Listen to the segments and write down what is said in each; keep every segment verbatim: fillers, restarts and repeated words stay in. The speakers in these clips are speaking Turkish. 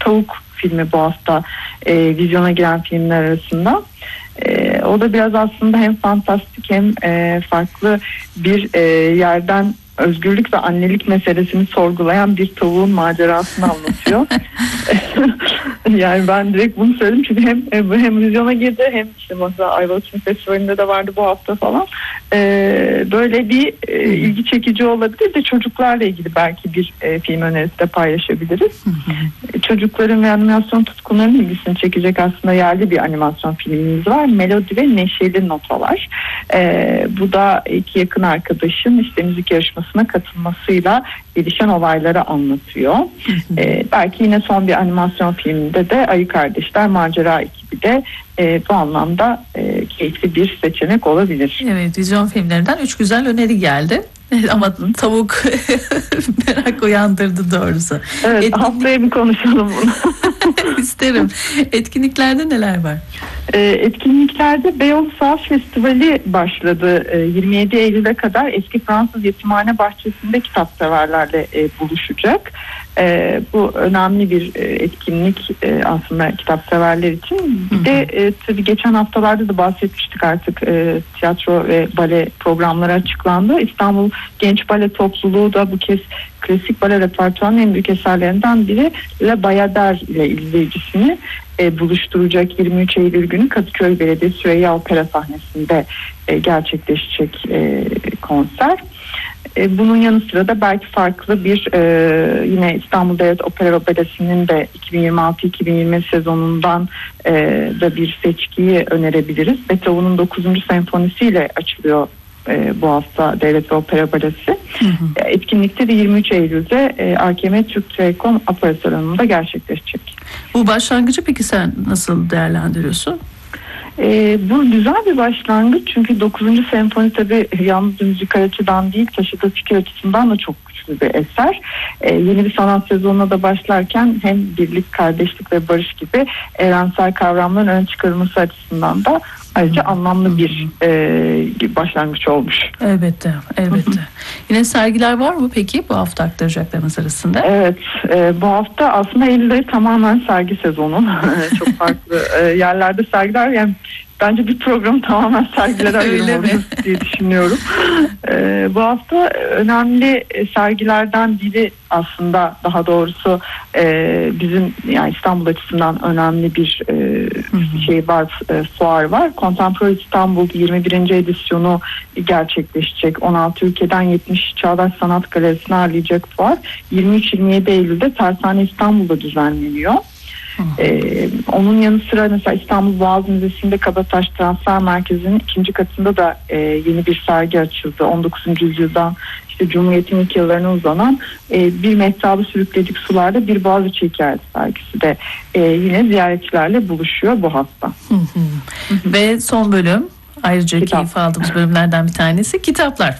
Tavuk filmi bu hafta e, vizyona giren filmler arasında. E, o da biraz aslında hem fantastik hem e, farklı bir e, yerden özgürlük ve annelik meselesini sorgulayan bir tavuğun macerasını anlatıyor. Yani ben direkt bunu söyledim çünkü hem hem vizyona girdi hem işte mesela Ayvalık Film Festivali'nde de vardı bu hafta falan. Ee, böyle bir e, ilgi çekici olabilir de çocuklarla ilgili belki bir e, film önerisi de paylaşabiliriz. Çocukların ve animasyon tutkunlarının ilgisini çekecek aslında yerli bir animasyon filmimiz var. Melodi ve Neşeli Notalar. Ee, bu da iki yakın arkadaşın işte müzik yarışmasına katılmasıyla gelişen olayları anlatıyor. Ee, belki yine son bir animasyon filminde de Ayı Kardeşler Macera ekibi de e, bu anlamda e, keyifli bir seçenek olabilir. Evet, vizyon filmlerinden üç güzel öneri geldi. Ama tavuk merak uyandırdı doğrusu. Evet, Etkinlik... haftaya bir konuşalım bunu. İsterim. Etkinliklerde neler var? E, etkinliklerde Beyoğlu Sanat Festivali başladı. E, yirmi yedi Eylül'e kadar Eski Fransız Yetimhane Bahçesi'nde kitapseverlerle e, buluşacak. E, bu önemli bir e, etkinlik e, aslında kitapseverler için. Bir de e, tabii geçen haftalarda da bahsetmiştik artık e, tiyatro ve bale programları açıklandı. İstanbul Genç Bale Topluluğu da bu kez klasik bale repertuarının en büyük eserlerinden biri Le Bayadère ile izleyicisini e, buluşturacak. yirmi üç Eylül günü Kadıköy Belediye Süreyya Opera sahnesinde e, gerçekleşecek e, konser. E, bunun yanı sıra da belki farklı bir e, yine İstanbul Devlet Opera ve Balesi'nin de iki bin yirmi altı iki bin yirmi sezonundan e, da bir seçkiyi önerebiliriz. Beethoven'un dokuzuncu senfonisiyle açılıyor e, bu hafta Devlet Opera Balesi. Hı hı. E, etkinlikte de yirmi üç Eylül'de e, A K M Türk Telekom Opera Salonu'nda gerçekleşecek. Bu başlangıcı peki sen nasıl değerlendiriyorsun? Ee, bu güzel bir başlangıç çünkü dokuzuncu senfoni tabii yalnız müzikal açıdan değil taşıdığı fikir açısından da çok güçlü bir eser. Ee, yeni bir sanat sezonuna da başlarken hem birlik, kardeşlik ve barış gibi evrensel kavramların ön çıkarılması açısından da ayrıca hmm. anlamlı bir e, başlangıç olmuş. Elbette, elbette. Yine sergiler var mı peki bu hafta aktaracaklarımız arasında? Evet, e, bu hafta aslında Eylül ayı tamamen sergi sezonu. Çok farklı e, yerlerde sergiler, yani bence bir program tamamen sergilere ayırmalıyız diye düşünüyorum. Ee, bu hafta önemli sergilerden biri aslında, daha doğrusu e, bizim yani İstanbul açısından önemli bir e, şey var, e, fuar var. Contemporary İstanbul yirmi birinci edisyonu gerçekleşecek. on altı ülkeden yetmiş Çağdaş Sanat Galerisi'ni ağırlayacak fuar. yirmi üç yirmi yedi Eylül'de Tersane İstanbul'da düzenleniyor. Ee, onun yanı sıra mesela İstanbul Boğaz Müzesi'nde Kabataş Transfer Merkezi'nin ikinci katında da e, yeni bir sergi açıldı. on dokuzuncu yüzyıldan işte Cumhuriyet'in ilk yıllarına uzanan e, bir mehtabı sürükledik sularda bir Boğaziçi hikayesi sergisi de e, yine ziyaretçilerle buluşuyor bu hafta. Hı hı. Ve son bölüm, ayrıca Kitap. keyif aldığımız bölümlerden bir tanesi kitaplar.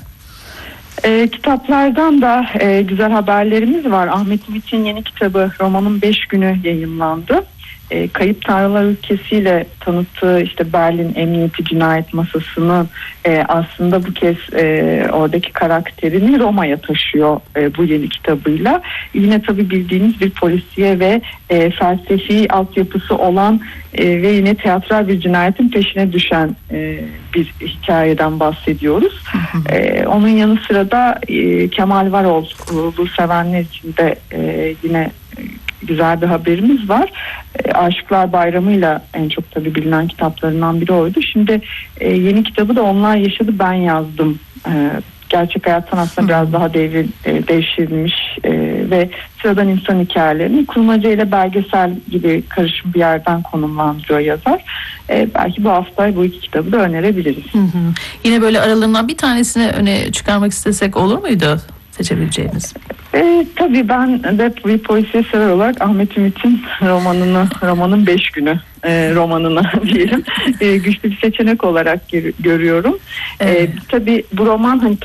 E, kitaplardan da e, güzel haberlerimiz var. Ahmet Ümit'in yeni kitabı Romanın Beş Günü yayınlandı. E, Kayıp Tanrılar Ülkesi'yle tanıttığı işte Berlin Emniyeti Cinayet Masası'nı e, aslında bu kez e, oradaki karakterini Roma'ya taşıyor e, bu yeni kitabıyla. Yine tabii bildiğiniz bir polisiye ve e, felsefi altyapısı olan e, ve yine teatral bir cinayetin peşine düşen e, bir hikayeden bahsediyoruz. e, onun yanı sıra da e, Kemal Varol'u sevenler için de e, yine güzel bir haberimiz var. E, Aşıklar Bayramı'yla en çok tabii bilinen kitaplarından biri oydu. Şimdi e, yeni kitabı da Onlar Yaşadı Ben Yazdım. E, gerçek hayattan aslında biraz daha devir, e, devşirilmiş e, ve sıradan insan hikayelerini kurmaca ile belgesel gibi karışım bir yerden konumlandırıyor yazar. E, belki bu hafta bu iki kitabı da önerebiliriz. Hı hı. Yine böyle aralarından bir tanesini öne çıkarmak istesek olur muydu seçebileceğimiz? E, tabii ben de bir polisiye sever olarak Ahmet Ümit'in romanını, romanın beş günü e, romanını diyelim e, güçlü bir seçenek olarak gör, görüyorum. Evet. E, tabii bu roman hani